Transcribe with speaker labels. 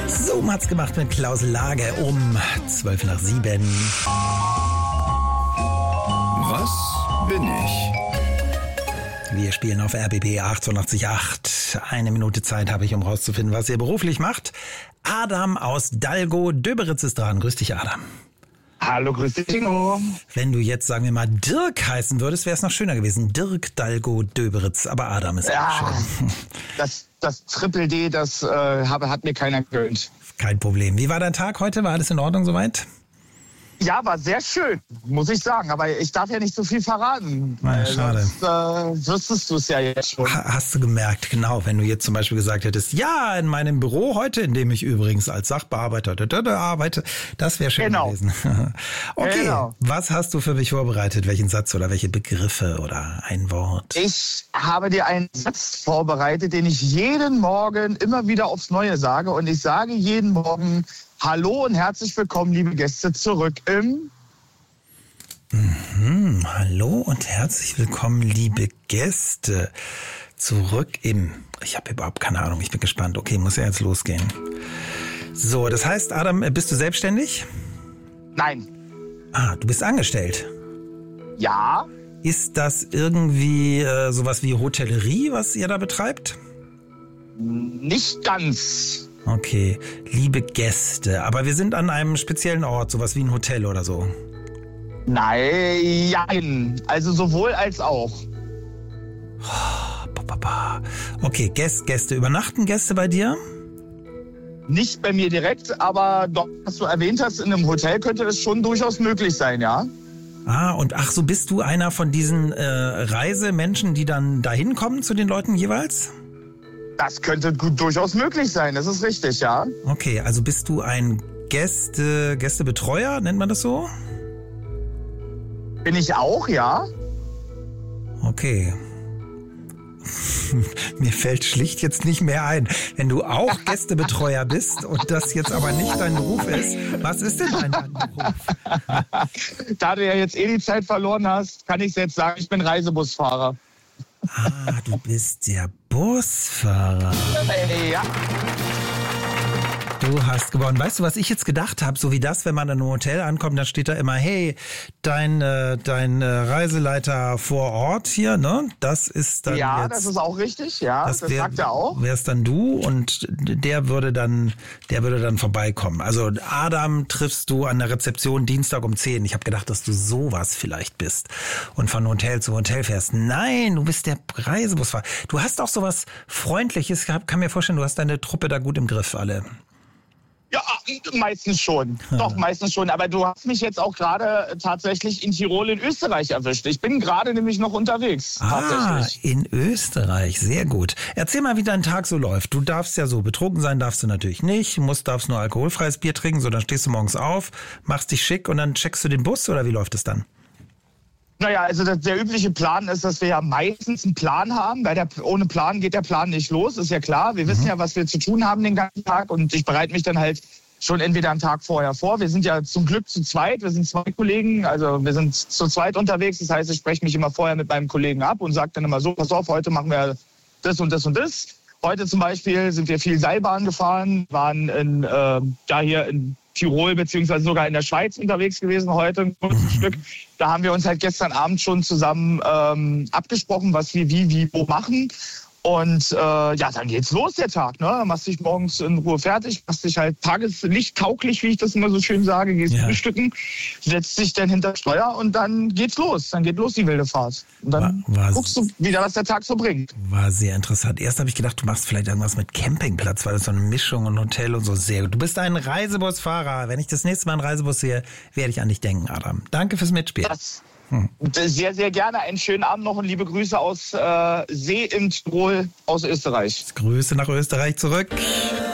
Speaker 1: So hat's gemacht mit Klaus Lage um 7:12.
Speaker 2: Was bin ich?
Speaker 1: Wir spielen auf RBB 88.8. Eine Minute Zeit habe ich, um rauszufinden, was ihr beruflich macht. Adam aus Dalgo-Döberitz ist dran. Grüß dich, Adam.
Speaker 3: Hallo, grüß dich, Tino.
Speaker 1: Wenn du jetzt, sagen wir mal, Dirk heißen würdest, wäre es noch schöner gewesen. Dirk Dalgo-Döberitz. Aber Adam ist auch schön.
Speaker 3: Das Triple D, das hat mir keiner gegönnt.
Speaker 1: Kein Problem. Wie war dein Tag heute? War alles in Ordnung soweit?
Speaker 3: Ja, war sehr schön, muss ich sagen. Aber ich darf ja nicht so viel verraten.
Speaker 1: Na, schade.
Speaker 3: Sonst wüsstest du es ja jetzt schon.
Speaker 1: Hast du gemerkt, genau. Wenn du jetzt zum Beispiel gesagt hättest, ja, in meinem Büro heute, in dem ich übrigens als Sachbearbeiter arbeite, das wäre schön gewesen. Okay, genau. Was hast du für mich vorbereitet? Welchen Satz oder welche Begriffe oder ein Wort?
Speaker 3: Ich habe dir einen Satz vorbereitet, den ich jeden Morgen immer wieder aufs Neue sage. Und ich sage jeden Morgen: Hallo und herzlich willkommen, liebe Gäste, zurück im...
Speaker 1: Hallo und herzlich willkommen, liebe Gäste, zurück im... Ich habe überhaupt keine Ahnung, ich bin gespannt. Okay, muss ja jetzt losgehen. So, das heißt, Adam, bist du selbstständig?
Speaker 3: Nein.
Speaker 1: Du bist angestellt?
Speaker 3: Ja.
Speaker 1: Ist das irgendwie sowas wie Hotellerie, was ihr da betreibt?
Speaker 3: Nicht ganz.
Speaker 1: Okay, liebe Gäste, aber wir sind an einem speziellen Ort, sowas wie ein Hotel oder so.
Speaker 3: Nein, also sowohl als auch.
Speaker 1: Okay, Gäste, übernachten Gäste bei dir?
Speaker 3: Nicht bei mir direkt, aber doch, was du erwähnt hast, in einem Hotel könnte das schon durchaus möglich sein, ja.
Speaker 1: So bist du einer von diesen Reisemenschen, die dann dahin kommen zu den Leuten jeweils?
Speaker 3: Das könnte durchaus möglich sein, das ist richtig, ja.
Speaker 1: Okay, also bist du ein Gästebetreuer, nennt man das so?
Speaker 3: Bin ich auch, ja.
Speaker 1: Okay. Mir fällt schlicht jetzt nicht mehr ein. Wenn du auch Gästebetreuer bist und das jetzt aber nicht dein Beruf ist, was ist denn dein Beruf?
Speaker 3: Da du ja jetzt die Zeit verloren hast, kann ich jetzt sagen, ich bin Reisebusfahrer.
Speaker 1: Du bist der Busfahrer.
Speaker 3: Ja.
Speaker 1: Du hast gewonnen. Weißt du, was ich jetzt gedacht habe? So wie das, wenn man in einem Hotel ankommt, dann steht da immer, hey, dein Reiseleiter vor Ort hier, ne? Das ist dann
Speaker 3: ja,
Speaker 1: jetzt,
Speaker 3: das ist auch richtig, ja. Das sagt er auch.
Speaker 1: Wär's dann du und der würde dann vorbeikommen. Also Adam triffst du an der Rezeption Dienstag um 10. Ich habe gedacht, dass du sowas vielleicht bist und von Hotel zu Hotel fährst. Nein, du bist der Reisebusfahrer. Du hast auch sowas Freundliches. Ich kann mir vorstellen, du hast deine Truppe da gut im Griff, alle.
Speaker 3: Ja, meistens schon. Doch, meistens schon. Aber du hast mich jetzt auch gerade tatsächlich in Tirol in Österreich erwischt. Ich bin gerade nämlich noch unterwegs. Tatsächlich.
Speaker 1: In Österreich. Sehr gut. Erzähl mal, wie dein Tag so läuft. Du darfst ja so betrunken sein, darfst du natürlich nicht. Darfst nur alkoholfreies Bier trinken. So, dann stehst du morgens auf, machst dich schick und dann checkst du den Bus oder wie läuft es dann?
Speaker 3: Naja, also der übliche Plan ist, dass wir ja meistens einen Plan haben, weil ohne Plan geht der Plan nicht los, ist ja klar. Wir wissen ja, was wir zu tun haben den ganzen Tag und ich bereite mich dann halt schon entweder einen Tag vorher vor. Wir sind ja zum Glück zu zweit, wir sind 2 Kollegen, also wir sind zu zweit unterwegs. Das heißt, ich spreche mich immer vorher mit meinem Kollegen ab und sage dann immer so, pass auf, heute machen wir das und das und das. Heute zum Beispiel sind wir viel Seilbahn gefahren, waren hier in Tirol beziehungsweise sogar in der Schweiz unterwegs gewesen heute ein kurzes Stück. Da haben wir uns halt gestern Abend schon zusammen abgesprochen, was wir wie wo machen. Und dann geht's los, der Tag. Ne? Machst dich morgens in Ruhe fertig, machst dich halt tageslichttauglich, wie ich das immer so schön sage, gehst frühstücken, setzt dich dann hinter Steuer und dann geht's los. Dann geht los die wilde Fahrt. Und dann guckst du wieder, was der Tag so bringt.
Speaker 1: War sehr interessant. Erst habe ich gedacht, du machst vielleicht irgendwas mit Campingplatz, weil das so eine Mischung und Hotel und so. Sehr gut. Du bist ein Reisebusfahrer. Wenn ich das nächste Mal einen Reisebus sehe, werde ich an dich denken, Adam. Danke fürs Mitspielen.
Speaker 3: Sehr, sehr gerne. Einen schönen Abend noch und liebe Grüße aus See im Tirol aus Österreich.
Speaker 1: Grüße nach Österreich zurück.